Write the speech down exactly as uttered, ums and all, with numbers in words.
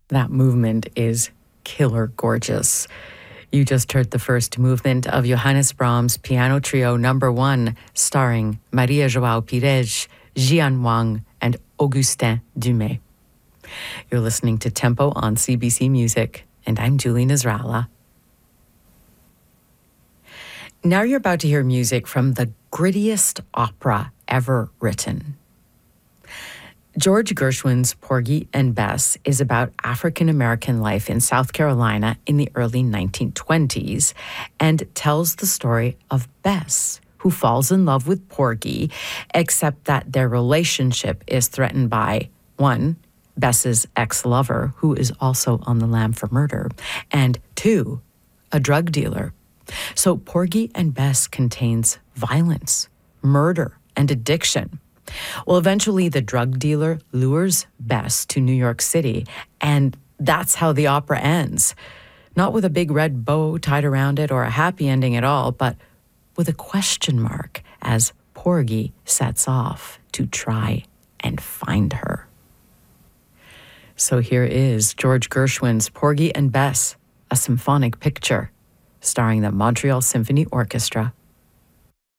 That movement is killer gorgeous. You just heard the first movement of Johannes Brahms' Piano Trio Number One, starring Maria João Pires, Jian Wang, and Augustin Dumay. You're listening to Tempo on C B C Music, and I'm Julie Nasrallah. Now you're about to hear music from the grittiest opera ever written. George Gershwin's Porgy and Bess is about African-American life in South Carolina in the early nineteen twenties and tells the story of Bess, who falls in love with Porgy, except that their relationship is threatened by, one, Bess's ex-lover, who is also on the lam for murder, and two, a drug dealer. So Porgy and Bess contains violence, murder, and addiction. Well, eventually the drug dealer lures Bess to New York City, and that's how the opera ends. Not with a big red bow tied around it or a happy ending at all, but with a question mark as Porgy sets off to try and find her. So here is George Gershwin's Porgy and Bess, a symphonic picture, starring the Montreal Symphony Orchestra.